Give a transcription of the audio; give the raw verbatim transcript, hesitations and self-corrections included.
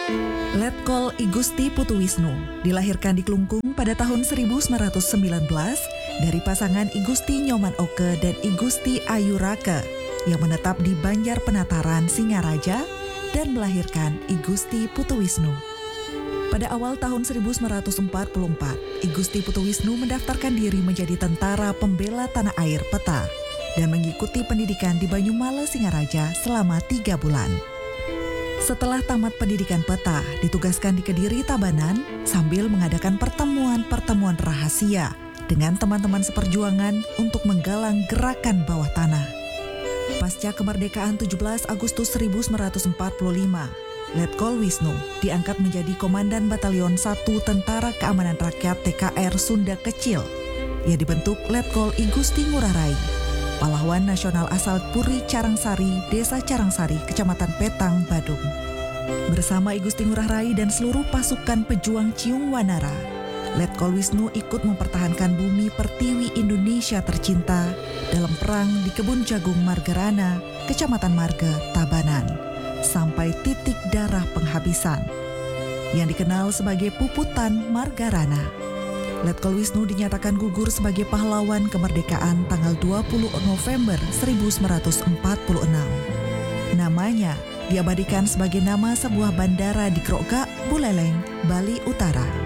Letkol I Gusti Putuwisnu dilahirkan di Klungkung pada tahun seribu sembilan ratus sembilan belas dari pasangan I Gusti Nyoman Oke dan I Gusti Ayu Rake yang menetap di Banjar Penataran, Singaraja dan melahirkan I Gusti Putuwisnu. Pada awal tahun seribu sembilan ratus empat puluh empat, I Gusti Putuwisnu mendaftarkan diri menjadi tentara pembela tanah air Peta dan mengikuti pendidikan di Banyumala, Singaraja selama tiga bulan. Setelah tamat pendidikan Peta, ditugaskan di Kediri, Tabanan sambil mengadakan pertemuan-pertemuan rahasia dengan teman-teman seperjuangan untuk menggalang gerakan bawah tanah. Pasca kemerdekaan tujuh belas Agustus seribu sembilan ratus empat puluh lima, Letkol Wisnu diangkat menjadi Komandan Batalion satu Tentara Keamanan Rakyat T K R Sunda Kecil. Ia dibentuk Letkol I Gusti Ngurah Rai, pahlawan nasional asal Puri Carangsari, Desa Carangsari, Kecamatan Petang, Badung. Bersama I Gusti Ngurah Rai dan seluruh pasukan pejuang Ciung Wanara, Letkol Wisnu ikut mempertahankan bumi pertiwi Indonesia tercinta dalam perang di kebun jagung Margarana, Kecamatan Marga, Tabanan, sampai titik darah penghabisan, yang dikenal sebagai Puputan Margarana. Letkol Wisnu dinyatakan gugur sebagai pahlawan kemerdekaan tanggal dua puluh November seribu sembilan ratus empat puluh enam. Namanya diabadikan sebagai nama sebuah bandara di Krogak, Buleleng, Bali Utara.